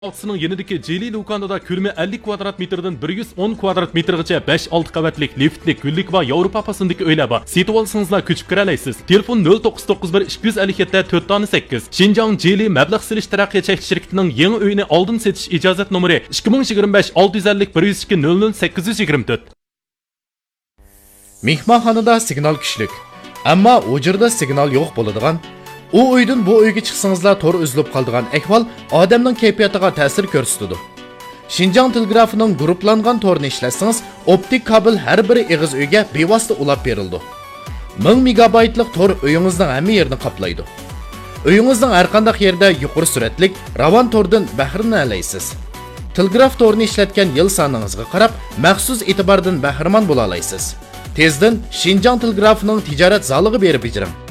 Altısının yenideki Celi Lukan'da kürme 50 kvadrat metreden 110 kvadrat metrgacha 5-6 qavatlik liftlik, güllik ve Avrupa pasındaki öyle var. Setip olsanızlar küçük kiralaysiz. Telefon 0991 257 4-8. Şinjan Celi mablag' silish taraqqiy chekish shirkatining yangi uyini oldin setish ijozat nomeri 2025 650 102 00 824. Mehmonxonada signal kuchlik, ammo u yerda signal yo'q bo'ladigan. U uydan bu uyga chiqsangizlar to'r uzilib qoladigan ahvol odamning kayfiyatiga ta'sir ko'rsatadi. Xinjiang telegrafining guruhlangan to'rini ishlatsangiz, optik kabel har bir eg'iz uyga bevosita ulab berildi. 1000 megabaytlik to'r uyingizning hamma yerini qoplaydi. Uyingizning har qanday yerda yuqori suratlik ravon to'rdan bahramlanasiz. Telegraf to'rini ishlatgan yil soningizga qarab, maxsus e'tibordan bahramand bo'la olasiz. Tezdan Xinjiang telegrafining tijorat zaliga berib bejring.